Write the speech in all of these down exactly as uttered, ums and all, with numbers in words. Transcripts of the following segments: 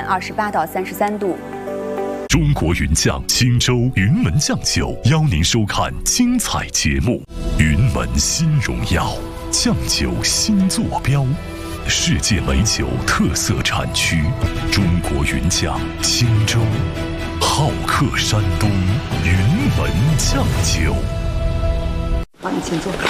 二十八到三十三度。 中国云酱青州云门酱酒邀您收看精彩节目。云门新荣耀，酱酒新坐标，世界美酒特色产区，中国云酱青州，好客山东，云门酱酒。 好，你请坐。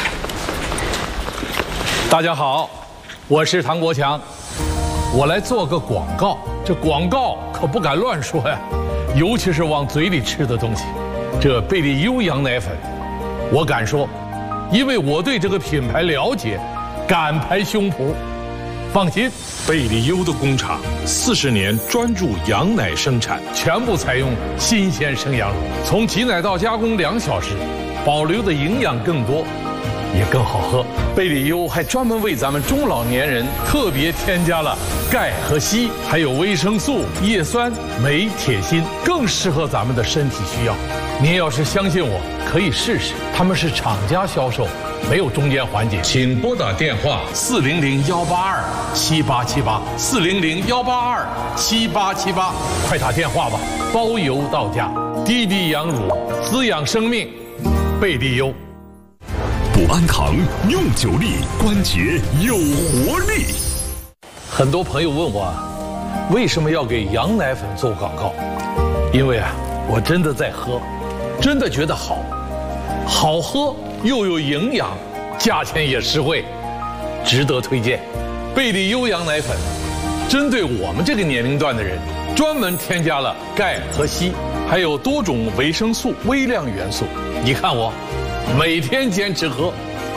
大家好，我是唐国强，我来做个广告。这广告可不敢乱说呀，尤其是往嘴里吃的东西。这贝利优羊奶粉，我敢说，因为我对这个品牌了解，敢拍胸脯。放心， 贝利优的工厂四十年专注羊奶生产， 全部采用新鲜生羊乳，从挤奶到加工两小时，保留的营养更多，也更好喝。贝利优还专门为咱们中老年人特别添加了钙和硒，还有维生素、叶酸、镁、铁、锌，更适合咱们的身体需要。您要是相信我，可以试试。他们是厂家销售，没有中间环节。请拨打电话四零零幺八二七八七八四零零幺八二七八七八，快打电话吧，包邮到家。滴滴羊乳，滋养生命，贝利优。 补安堂用久力，关节有活力。 很多朋友问我，为什么要给羊奶粉做广告？因为啊，我真的在喝，真的觉得好，好喝又有营养，价钱也实惠，值得推荐。贝利优羊奶粉，针对我们这个年龄段的人，专门添加了钙和硒，还有多种维生素、微量元素。你看我，每天坚持喝。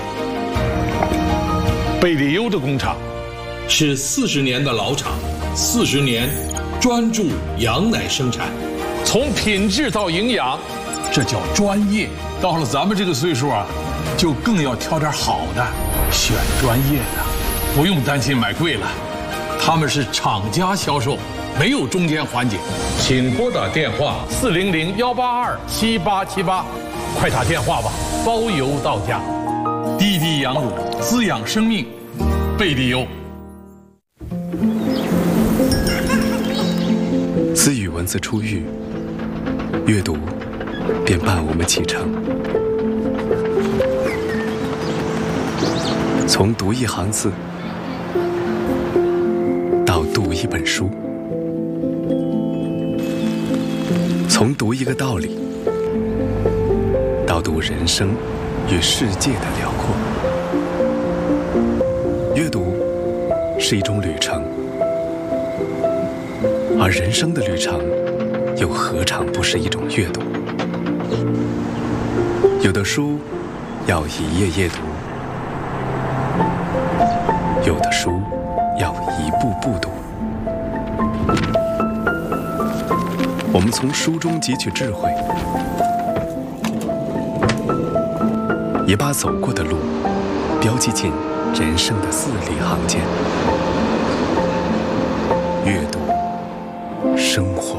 贝利优的工厂是四十年的老厂，四十年专注羊奶生产， 从品质到营养，这叫专业。到了咱们这个岁数啊，就更要挑点好的，选专业的，不用担心买贵了。他们是厂家销售，没有中间环节。请拨打电话四零零幺八二七八七八，快打电话吧，包邮到家。滴滴羊乳，滋养生命，贝利优。 自语文字出狱，阅读便伴我们启程。从读一行字到读一本书，从读一个道理到读人生与世界的辽阔。阅读是一种旅程，而人生的旅程又何尝不是一种阅读？有的书要一页页读，有的书要一步步读。我们从书中汲取智慧，也把走过的路标记进人生的字里行间。阅读，生活。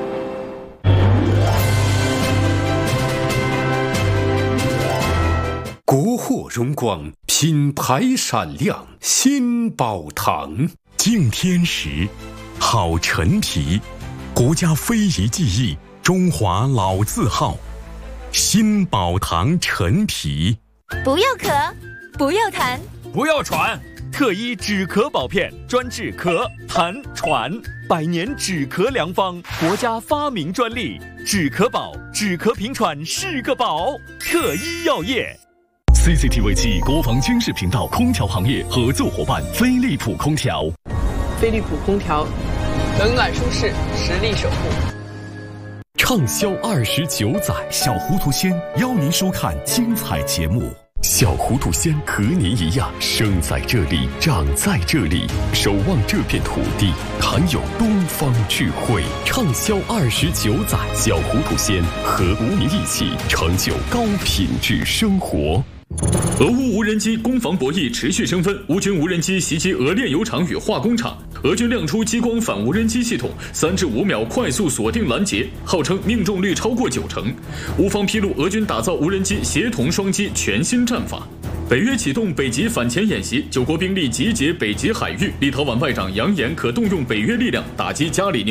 国货荣光，品牌闪亮，新宝堂。敬天时，好陈皮，国家非遗技艺，中华老字号。新宝堂陈皮。 不要咳，不要痰， 不要喘，特医止咳宝片，专治咳、痰、喘，百年止咳良方，国家发明专利，止咳宝，止咳平喘是个宝。特医药业。 C C T V 七国防军事频道空调行业合作伙伴飞利浦空调。 飞利浦空调，冷暖舒适，实力守护。 畅销二十九载，小糊涂仙邀您收看精彩节目。小糊涂仙和您一样，生在这里，长在这里，守望这片土地，含有东方智慧。畅销二十九载，小糊涂仙和您一起成就高品质生活。 俄乌无人机攻防博弈持续升温，乌军无人机袭击俄炼油厂与化工厂，俄军亮出激光反无人机系统，三至五秒快速锁定拦截，号称命中率超过九成。乌方披露，俄军打造无人机协同双击全新战法。北约启动北极反潜演习，九国兵力集结北极海域。立陶宛外长扬言可动用北约力量打击加里宁。